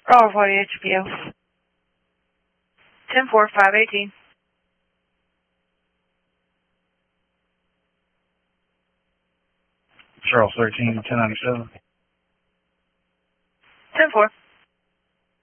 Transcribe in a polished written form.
Bravo 48 HBO. 10-4-518. Charles 13, 1097. 10-4.